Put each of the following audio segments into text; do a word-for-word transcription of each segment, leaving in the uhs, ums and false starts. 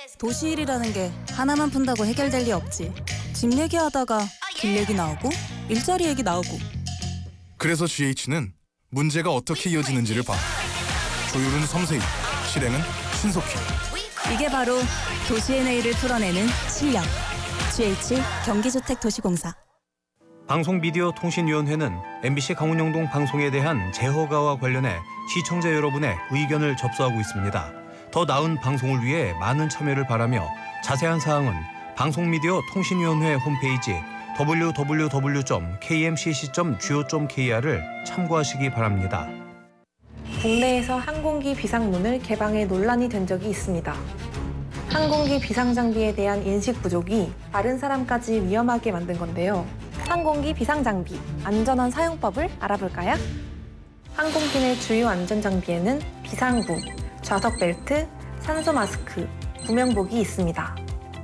도시일이라는 게 하나만 푼다고 해결될 리 없지. 집 얘기하다가 길 얘기 나오고 일자리 얘기 나오고. 그래서 지에이치는 문제가 어떻게 이어지는지를 봐. 조율은 섬세히, 실행은 신속히. 이게 바로 도시의 내일을 풀어내는 실력. 지에이치 경기주택도시공사. 방송미디어통신위원회는 엠비씨 강원영동 방송에 대한 재허가와 관련해 시청자 여러분의 의견을 접수하고 있습니다. 더 나은 방송을 위해 많은 참여를 바라며 자세한 사항은 방송미디어통신위원회 홈페이지 더블유 더블유 더블유 점 케이엠씨씨 점 지오 점 케이알을 참고하시기 바랍니다. 국내에서 항공기 비상문을 개방해 논란이 된 적이 있습니다. 항공기 비상장비에 대한 인식 부족이 다른 사람까지 위험하게 만든 건데요. 항공기 비상장비, 안전한 사용법을 알아볼까요? 항공기 내 주요 안전장비에는 비상구, 좌석 벨트, 산소 마스크, 구명복이 있습니다.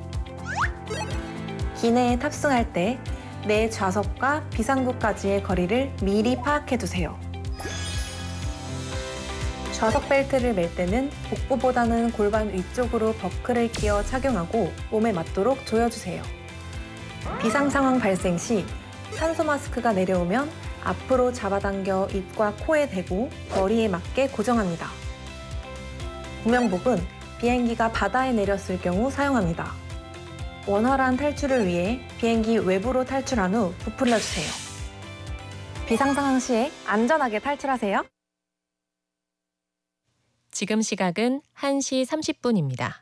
기내에 탑승할 때 내 좌석과 비상구까지의 거리를 미리 파악해두세요. 좌석 벨트를 멜 때는 복부보다는 골반 위쪽으로 버클을 끼워 착용하고 몸에 맞도록 조여주세요. 비상 상황 발생 시 산소 마스크가 내려오면 앞으로 잡아당겨 입과 코에 대고 머리에 맞게 고정합니다. 구명복은 비행기가 바다에 내렸을 경우 사용합니다. 원활한 탈출을 위해 비행기 외부로 탈출한 후 부풀려주세요. 비상 상황 시에 안전하게 탈출하세요. 지금 시각은 한 시 삼십 분입니다.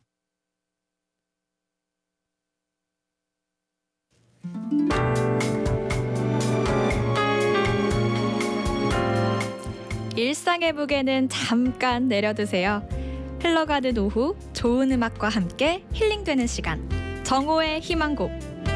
일상의 무게는 잠깐 내려두세요. 흘러가는 오후 좋은 음악과 함께 힐링되는 시간. 정오의 희망곡.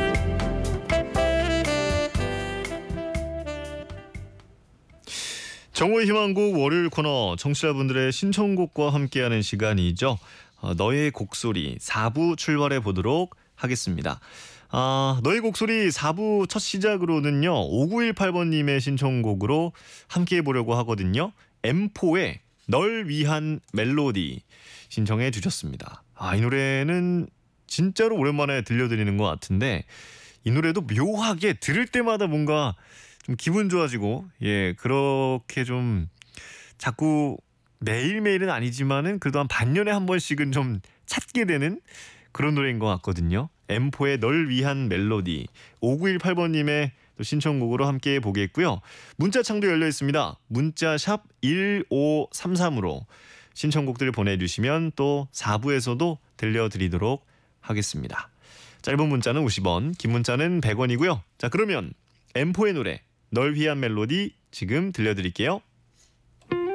정오의 희망곡 월요일 코너 청취자분들의 신청곡과 함께하는 시간이죠. 어, 너의 곡소리 사 부 출발해 보도록 하겠습니다. 아, 너의 곡소리 사 부 첫 시작으로는요. 오구일팔 번님의 신청곡으로 함께해 보려고 하거든요. 엠포의 널 위한 멜로디 신청해 주셨습니다. 아, 이 노래는 진짜로 오랜만에 들려드리는 것 같은데 이 노래도 묘하게 들을 때마다 뭔가 좀 기분 좋아지고 예 그렇게 좀 자꾸 매일매일은 아니지만은 그래도 한 반년에 한 번씩은 좀 찾게 되는 그런 노래인 것 같거든요. 엠포의 널 위한 멜로디 오구일팔 번님의 또 신청곡으로 함께 보겠고요. 문자창도 열려 있습니다. 문자 샵 일오삼삼으로 신청곡들을 보내주시면 또 사 부에서도 들려드리도록 하겠습니다. 짧은 문자는 오십 원, 긴 문자는 백 원이고요. 자, 그러면 엠포의 노래 널 위한 멜로디 지금 들려드릴게요.